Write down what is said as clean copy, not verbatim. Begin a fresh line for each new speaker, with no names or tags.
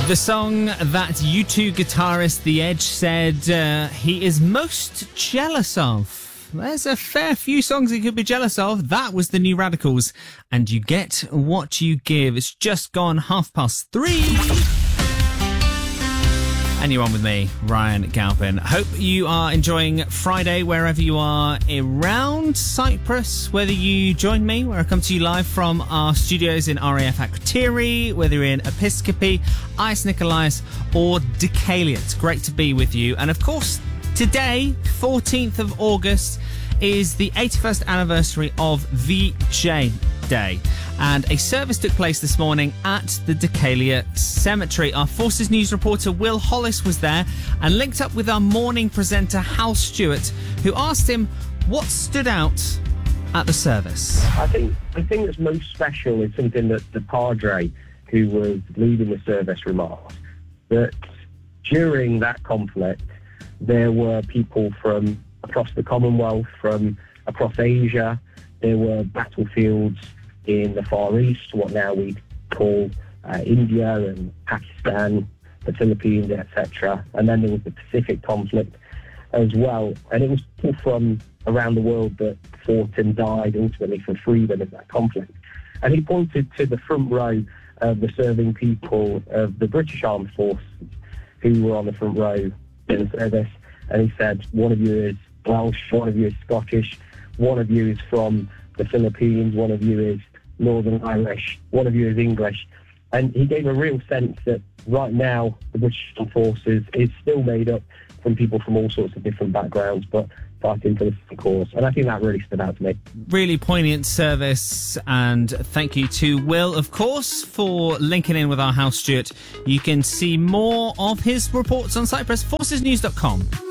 The song that U2 guitarist The Edge said he is most jealous of. There's a fair few songs he could be jealous of. That was the New Radicals. And you get what you give. It's just gone 3:30. And you're on with me, Ryan Galpin. Hope you are enjoying Friday wherever you are around Cyprus. Whether you join me, where I come to you live from our studios in RAF Akrotiri, whether you're in Episcopi, Ias Nikolaos, or Decalia. It's great to be with you. And of course, today, 14th of August, is the 81st anniversary of VJ Day. And a service took place this morning at the Decalia Cemetery. Our Forces News reporter Will Hollis was there and linked up with our morning presenter Hal Stewart, who asked him what stood out at the service.
I think the thing that's most special is something that the Padre, who was leading the service, remarked, that during that conflict there were people from across the Commonwealth, from across Asia. There were battlefields in the Far East, what now we call India and Pakistan, the Philippines, etc. And then there was the Pacific conflict as well. And it was people from around the world that fought and died ultimately for freedom in that conflict. And he pointed to the front row of the serving people of the British Armed Forces who were on the front row in the service. And he said, one of you is Welsh, one of you is Scottish, one of you is from the Philippines, one of you is Northern Irish, one of you is English. And he gave a real sense that right now the British Armed Forces is still made up from people from all sorts of different backgrounds, but fighting for the same cause. And I think that really stood out to me.
Really poignant service, and thank you to Will, of course, for linking in with our Hal Stewart. You can see more of his reports on Cyprus, forcesnews.com.